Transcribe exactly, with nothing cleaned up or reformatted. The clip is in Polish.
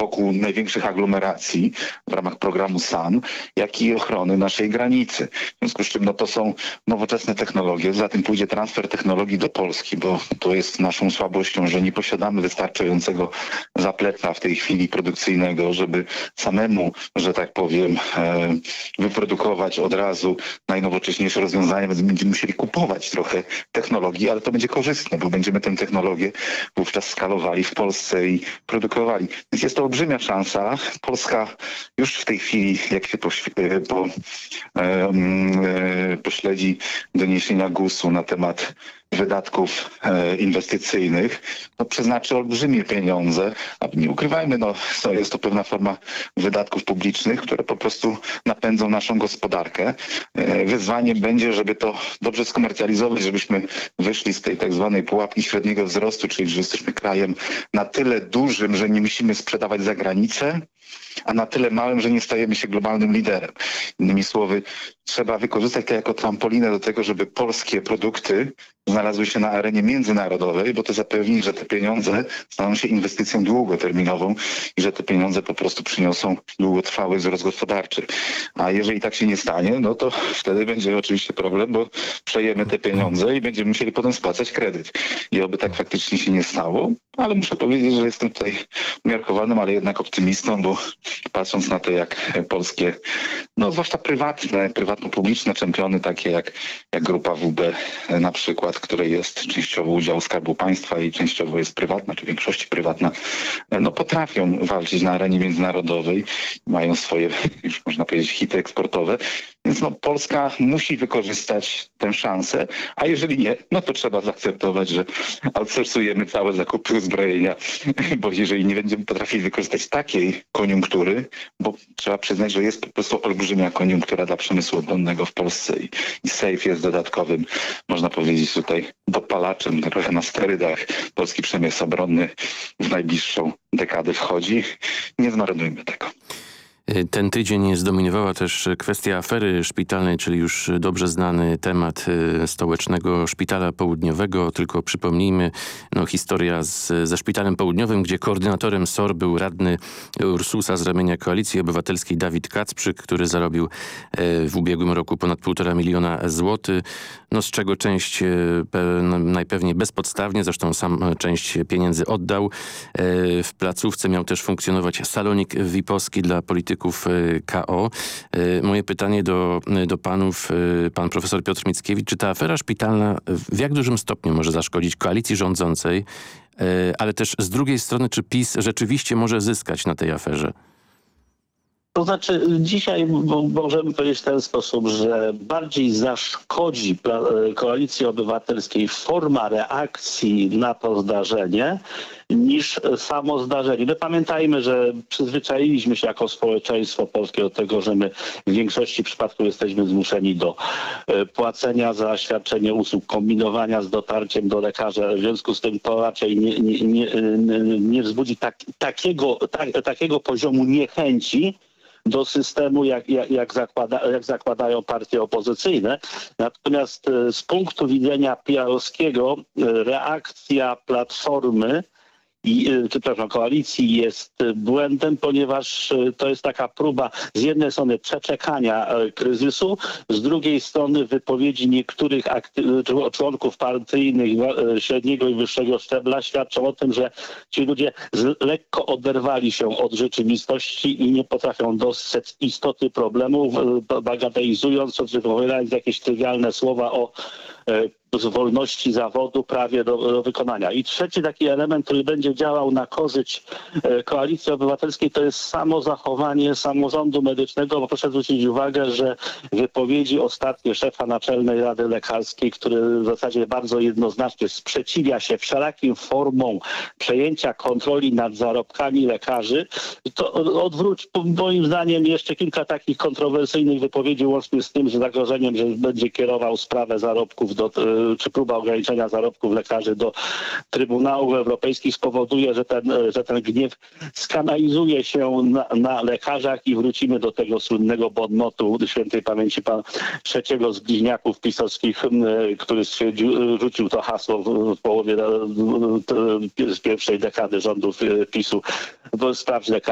wokół największych aglomeracji w ramach programu S A N, jak i ochrony naszej granicy. W związku z czym no, to są nowoczesne technologie, za tym pójdzie transfer technologii do Polski, bo to jest naszą słabością, że nie posiadamy wystarczającego zaplecza w tej chwili produkcyjnego, żeby samemu, że tak powiem, e, wyprodukować od razu najnowocześniejsze rozwiązania, więc będziemy musieli kupować trochę technologii, ale to będzie korzystne, bo będziemy tę technologię wówczas skalowali w Polsce i produkowali. Więc jest to olbrzymia szansa. Polska już w tej chwili, jak się po, po, e, e, pośledzi doniesienia gusu na temat wydatków e, inwestycyjnych, no przeznaczy olbrzymie pieniądze, a nie ukrywajmy, no jest to pewna forma wydatków publicznych, które po prostu napędzą naszą gospodarkę. E, wyzwaniem będzie, żeby to dobrze skomercjalizować, żebyśmy wyszli z tej tak zwanej pułapki średniego wzrostu, czyli że jesteśmy krajem na tyle dużym, że nie musimy sprzedawać za granicę, a na tyle małym, że nie stajemy się globalnym liderem. Innymi słowy, trzeba wykorzystać to jako trampolinę do tego, żeby polskie produkty znalazły się na arenie międzynarodowej, bo to zapewni, że te pieniądze staną się inwestycją długoterminową i że te pieniądze po prostu przyniosą długotrwały wzrost gospodarczy. A jeżeli tak się nie stanie, no to wtedy będzie oczywiście problem, bo przejemy te pieniądze i będziemy musieli potem spłacać kredyt. I oby tak faktycznie się nie stało, ale muszę powiedzieć, że jestem tutaj umiarkowanym, ale jednak optymistą, bo patrząc na to, jak polskie, no zwłaszcza prywatne, prywatno-publiczne czempiony, takie jak, jak Grupa W B na przykład, której jest częściowo udział Skarbu Państwa i częściowo jest prywatna, czy w większości prywatna, no potrafią walczyć na arenie międzynarodowej, mają swoje, już można powiedzieć, hity eksportowe. Więc no, Polska musi wykorzystać tę szansę, a jeżeli nie, no to trzeba zaakceptować, że outsourcujemy całe zakupy uzbrojenia, bo jeżeli nie będziemy potrafili wykorzystać takiej koniunktury, bo trzeba przyznać, że jest po prostu olbrzymia koniunktura dla przemysłu obronnego w Polsce i, i SAFE jest dodatkowym, można powiedzieć tutaj dopalaczem, trochę na sterydach. Polski przemysł obronny w najbliższą dekadę wchodzi. Nie zmarnujmy tego. Ten tydzień zdominowała też kwestia afery szpitalnej, czyli już dobrze znany temat stołecznego szpitala południowego. Tylko przypomnijmy, no, historia z, ze szpitalem południowym, gdzie koordynatorem S O R był radny Ursusa z ramienia Koalicji Obywatelskiej Dawid Kacprzyk, który zarobił w ubiegłym roku ponad półtora miliona złotych, no, z czego część najpewniej bezpodstawnie, zresztą sam część pieniędzy oddał. W placówce miał też funkcjonować salonik V I P-owski dla polityków K O. Moje pytanie do, do panów, pan profesor Piotr Mickiewicz, czy ta afera szpitalna w jak dużym stopniu może zaszkodzić koalicji rządzącej, ale też z drugiej strony, czy PiS rzeczywiście może zyskać na tej aferze? To znaczy dzisiaj możemy powiedzieć w ten sposób, że bardziej zaszkodzi Koalicji Obywatelskiej forma reakcji na to zdarzenie niż samo zdarzenie. My pamiętajmy, że przyzwyczailiśmy się jako społeczeństwo polskie do tego, że my w większości przypadków jesteśmy zmuszeni do płacenia za świadczenie usług, kombinowania z dotarciem do lekarza. W związku z tym to raczej nie, nie, nie, nie wzbudzi tak, takiego, tak, takiego poziomu niechęci do systemu, jak, jak, jak, zakłada, jak zakładają partie opozycyjne. Natomiast z punktu widzenia P R-owskiego reakcja Platformy i, czy przepraszam, koalicji jest błędem, ponieważ to jest taka próba z jednej strony przeczekania kryzysu, z drugiej strony wypowiedzi niektórych członków partyjnych średniego i wyższego szczebla świadczą o tym, że ci ludzie lekko oderwali się od rzeczywistości i nie potrafią dostrzec istoty problemów, bagatelizując, czy wypowiadając jakieś trywialne słowa o z wolności zawodu, prawie do, do wykonania. I trzeci taki element, który będzie działał na korzyść e, Koalicji Obywatelskiej, to jest samo zachowanie samorządu medycznego, bo proszę zwrócić uwagę, że wypowiedzi ostatnie szefa Naczelnej Rady Lekarskiej, który w zasadzie bardzo jednoznacznie sprzeciwia się wszelakim formom przejęcia kontroli nad zarobkami lekarzy, to odwróć, moim zdaniem, jeszcze kilka takich kontrowersyjnych wypowiedzi, łącznie z tym, że zagrożeniem, że będzie kierował sprawę zarobków do czy próba ograniczenia zarobków lekarzy do Trybunałów Europejskich spowoduje, że ten, że ten gniew skanalizuje się na, na lekarzach i wrócimy do tego słynnego bonmotu świętej pamięci pan trzeciego z bliźniaków pisowskich, który stwierdził, rzucił to hasło w, w połowie z pierwszej dekady rządów PiSu. Sprawdź lekarzy.